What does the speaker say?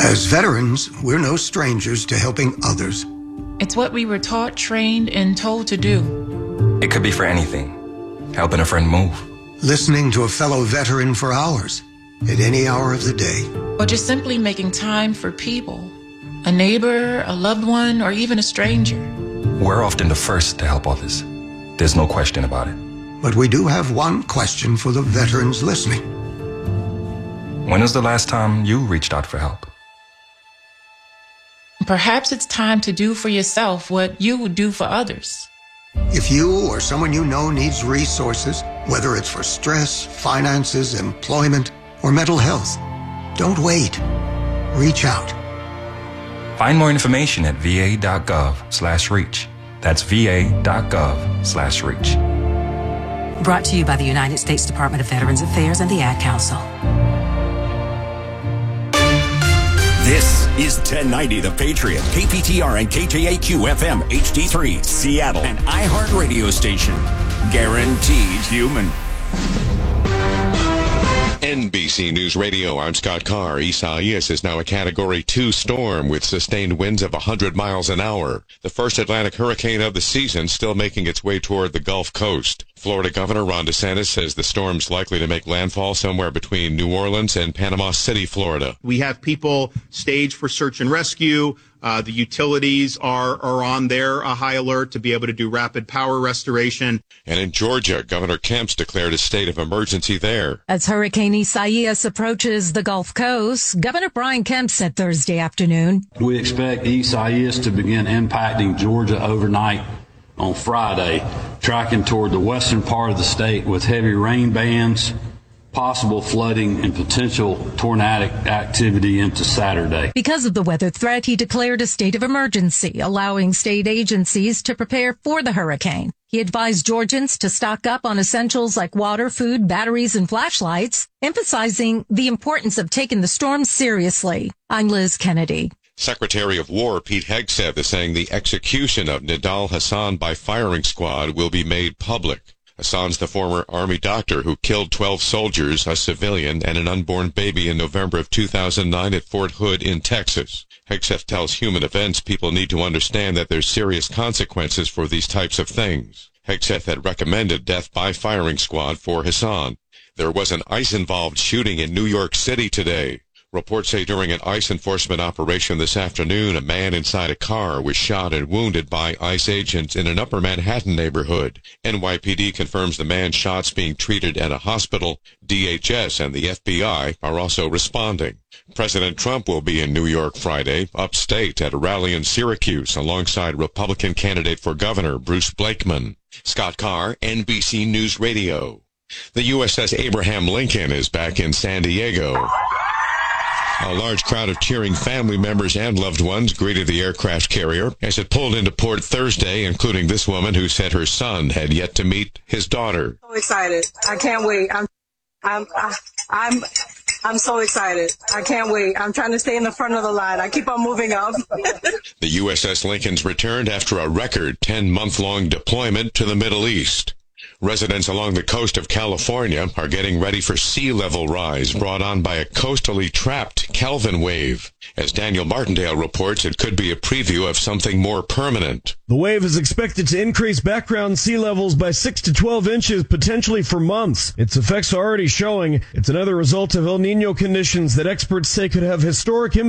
As veterans, we're no strangers to helping others. It's what we were taught, trained, and told to do. It could be for anything. Helping a friend move. Listening to a fellow veteran for hours, at any hour of the day. Or just simply making time for people. A neighbor, a loved one, or even a stranger. We're often the first to help others. There's no question about it. But we do have one question for the veterans listening. When was the last time you reached out for help? Perhaps it's time to do for yourself what you would do for others. If you or someone you know needs resources, whether it's for stress, finances, employment, or mental health, don't wait. Reach out. Find more information at va.gov/reach. That's va.gov/reach. Brought to you by the United States Department of Veterans Affairs and the Ad Council. This is 1090 The Patriot, KPTR and KJAQ-FM HD3, Seattle, an iHeart radio station. Guaranteed human. NBC News Radio, I'm Scott Carr. Isaias is now a Category 2 storm with sustained winds of 100 miles an hour. The first Atlantic hurricane of the season still making its way toward the Gulf Coast. Florida Governor Ron DeSantis says the storm's likely to make landfall somewhere between New Orleans and Panama City, Florida. We have people staged for search and rescue. The utilities are on their high alert to be able to do rapid power restoration. And in Georgia, Governor Kemp's declared a state of emergency there. As Hurricane Isaias approaches the Gulf Coast, Governor Brian Kemp said Thursday afternoon, "We expect Isaias to begin impacting Georgia overnight on Friday, tracking toward the western part of the state with heavy rain bands, possible flooding, and potential tornadic activity into Saturday." Because of the weather threat, he declared a state of emergency, allowing state agencies to prepare for the hurricane. He advised Georgians to stock up on essentials like water, food, batteries, and flashlights, emphasizing the importance of taking the storm seriously. I'm Liz Kennedy. Secretary of War Pete Hegseth is saying the execution of Nidal Hasan by firing squad will be made public. Hassan's the former Army doctor who killed 12 soldiers, a civilian, and an unborn baby in November of 2009 at Fort Hood in Texas. Hegseth tells Human Events people need to understand that there's serious consequences for these types of things. Hegseth had recommended death by firing squad for Hassan. There was an ICE-involved shooting in New York City today. Reports say during an ICE enforcement operation this afternoon, a man inside a car was shot and wounded by ICE agents in an Upper Manhattan neighborhood. NYPD confirms the man's shots being treated at a hospital. DHS and the FBI are also responding. President Trump will be in New York Friday, upstate, at a rally in Syracuse alongside Republican candidate for governor Bruce Blakeman. Scott Carr, NBC News Radio. The USS Abraham Lincoln is back in San Diego. A large crowd of cheering family members and loved ones greeted the aircraft carrier as it pulled into port Thursday, including this woman who said her son had yet to meet his daughter. So excited. I can't wait. I'm so excited. I can't wait. I'm trying to stay in the front of the line. I keep on moving up. The USS Lincoln's returned after a record 10-month-long deployment to the Middle East. Residents along the coast of California are getting ready for sea level rise brought on by a coastally trapped Kelvin wave. As Daniel Martindale reports, it could be a preview of something more permanent. The wave is expected to increase background sea levels by 6 to 12 inches, potentially for months. Its effects are already showing. It's another result of El Nino conditions that experts say could have historic impacts